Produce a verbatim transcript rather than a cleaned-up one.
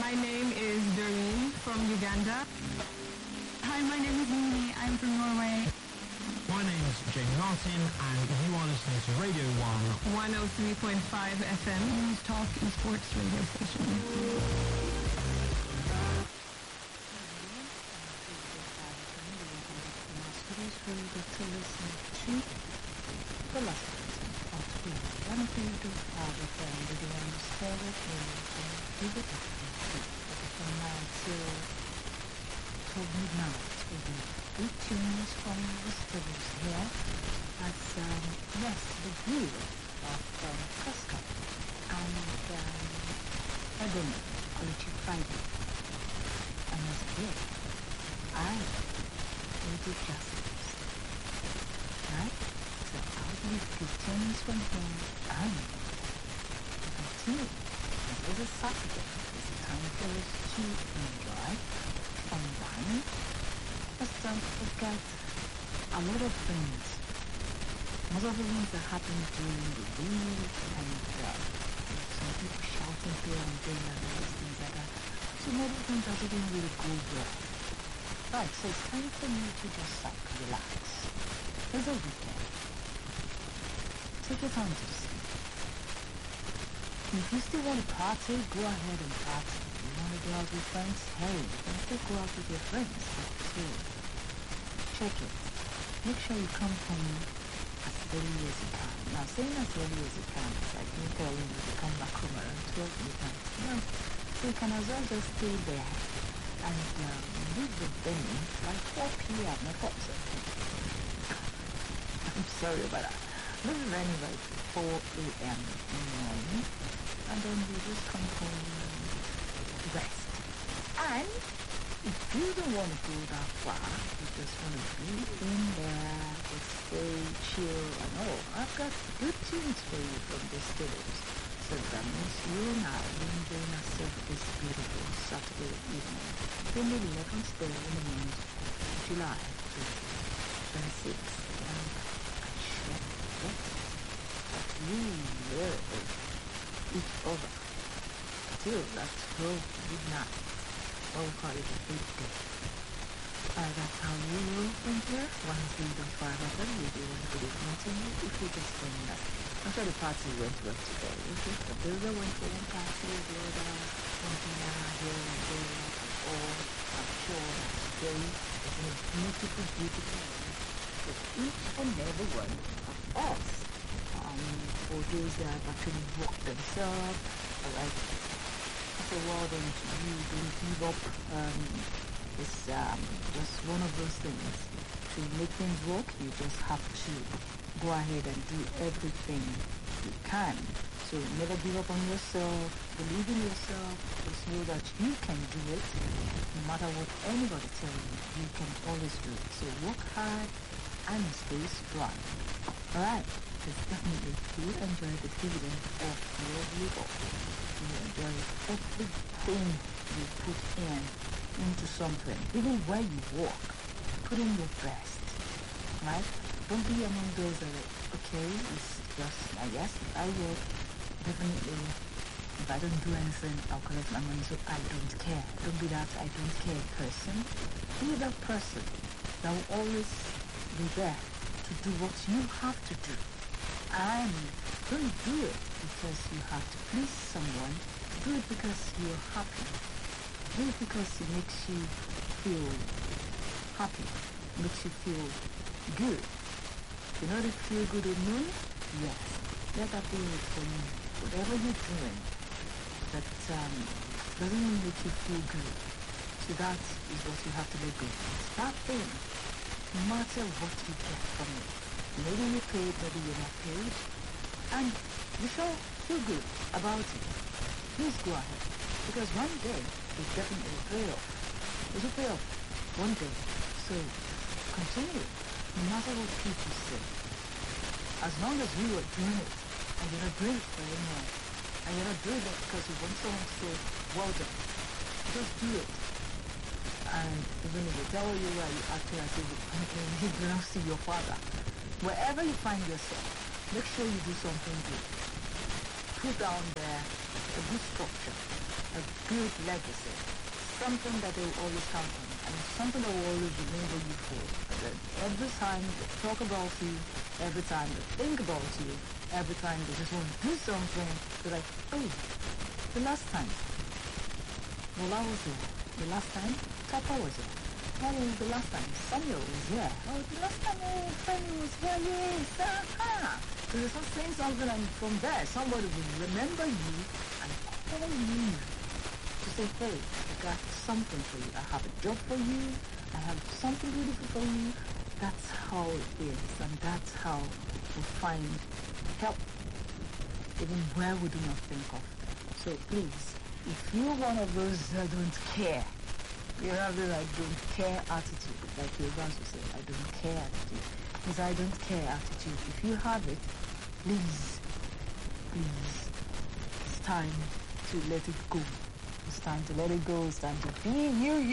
My name is Doreen from Uganda. Hi, my name is Mimi. I'm from Norway. My name is Jamie Martin, and you are listening to Radio one. one oh three point five F M. News, talk, and sports radio station. Where you get to listen to the lessons of the one of you do have a friend with the one stay with me and do the from now till till midnight with the good tunes from the studios here as um yes the view of um Cusco and um Ebony Quality Friday and as again I will do justice. Right? So I'll be tunes from him and continue. It is a Saturday. It's a time for us to enjoy, unwind. Let's don't forget a lot of things. Most of the things that happen during the week and uh, some people shouting here and there and those things like that. Some other things that didn't really go well. Right, so it's time for me to just like relax. It's a weekend. Take your time to sleep. If you still want to party, go ahead and party. If you want to go out with friends, hey, you can still go out with your friends. So, check it. Make sure you come home as early as you can. Now, saying as early as you can, it's like me telling you to come back home around twelve midnight. No, so you can as well just stay there and um, leave the venue by four p.m. I thought so. I'm sorry about that. Leave the venue by four a.m. in the morning, and then you just come home and rest. And if you don't want to go that far, you just want to be in there, just stay chill and all, I've got good tunes for you from the studios. So that means you and I will enjoy ourselves this beautiful Saturday evening. From the eleventh day in the month of July twenty-sixth. And I sure get that we love each other till that twelve midnight. Or we call it a big day. Uh, that's how we roll from here. one oh three point five F M. We do want to good evening to you if you just send that. I'm sure the party went well today. Okay? The builder went for one party, the other went here, here, and there. Or I'm sure that today is a beautiful, beautiful day for each and every one of us. Um, for those that have actually worked themselves, alright. So well done to you. Don't give up. Um, it's um, just one of those things. To make things work, you just have to go ahead and do everything you can. So never give up on yourself. Believe in yourself. Just know that you can do it. No matter what anybody tells you, you can always do it. So work hard and stay strong. Alright. Because definitely you enjoy the dividend of your labor. You enjoy everything you put in into something. Even where you work, put in your best. Right? Don't be among those that are, okay, it's just, I guess, if I work, definitely, if I don't do anything, I'll collect my money, so I don't care. Don't be that I don't care person. Be that person that will always be there to do what you have to do. And don't do it because you have to please someone. Do it because you're happy. Do it because it makes you feel happy. Makes you feel good. You know the feel good of moon? Yes. Let that be it for you. Whatever you're doing that um, doesn't make you feel good. So that is what you have to let go. That thing, no matter what you get from it. Maybe you paid, maybe you're not paid. And you shall feel good about it. Please go ahead. Because one day, it definitely will pay off. It will pay off one day. So, continue. No matter what people say. As long as you are doing it, and you're not doing it for anyone, and you're not doing it because you want someone to say, well done. Just do it. And even if they tell you where you acting as if it belongs to your father, wherever you find yourself, make sure you do something good. Put down there a good structure, a good good legacy, something that they will always count on, and something that will always remember you for. That every time they talk about you, every time they think about you, every time they just want to do something, they're like, oh, the last time, Lola was there. The last time, Papa was there. Oh, the last time, Samuel was here. Oh, the last time, oh, Fanny was here, yes, aha. So you're just saying something, and from there, somebody will remember you and call you to say, hey, I got something for you. I have a job for you. I have something beautiful for you. That's how it is, and that's how we find help, even where we do not think of. So please, if you're one of those that don't care, you have the like don't care attitude, like your boss will say, I don't care attitude. Because I don't care attitude. If you have it, please, please, it's time to let it go. It's time to let it go. It's time to be you.